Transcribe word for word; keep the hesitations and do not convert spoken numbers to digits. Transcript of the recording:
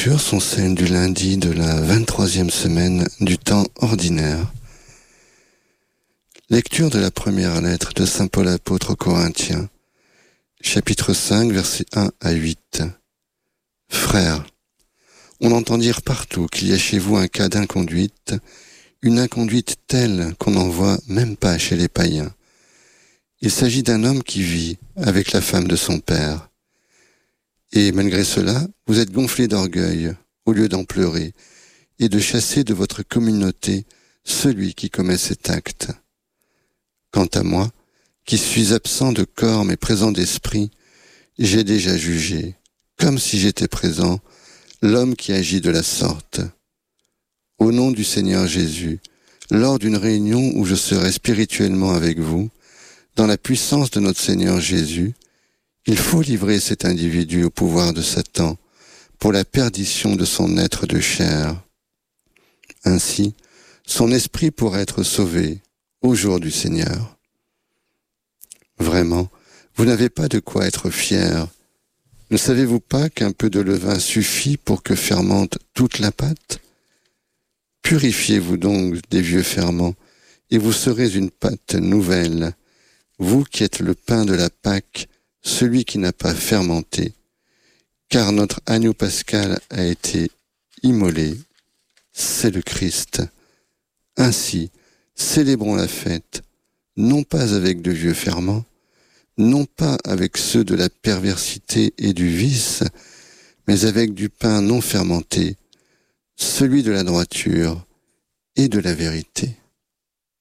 lectures sont celles du lundi de la vingt-troisième semaine du temps ordinaire. Lecture de la première lettre de saint Paul apôtre aux Corinthiens, chapitre cinq, versets un à huit. Frères, on entend dire partout qu'il y a chez vous un cas d'inconduite, une inconduite telle qu'on n'en voit même pas chez les païens. Il s'agit d'un homme qui vit avec la femme de son père. Et malgré cela, vous êtes gonflés d'orgueil, au lieu d'en pleurer, et de chasser de votre communauté celui qui commet cet acte. Quant à moi, qui suis absent de corps mais présent d'esprit, j'ai déjà jugé, comme si j'étais présent, l'homme qui agit de la sorte. Au nom du Seigneur Jésus, lors d'une réunion où je serai spirituellement avec vous, dans la puissance de notre Seigneur Jésus, il faut livrer cet individu au pouvoir de Satan pour la perdition de son être de chair. Ainsi, son esprit pourra être sauvé au jour du Seigneur. Vraiment, vous n'avez pas de quoi être fiers. Ne savez-vous pas qu'un peu de levain suffit pour que fermente toute la pâte ? Purifiez-vous donc des vieux ferments, et vous serez une pâte nouvelle, vous qui êtes le pain de la Pâque, celui qui n'a pas fermenté, car notre agneau pascal a été immolé, c'est le Christ. Ainsi, célébrons la fête, non pas avec de vieux ferments, non pas avec ceux de la perversité et du vice, mais avec du pain non fermenté, celui de la droiture et de la vérité.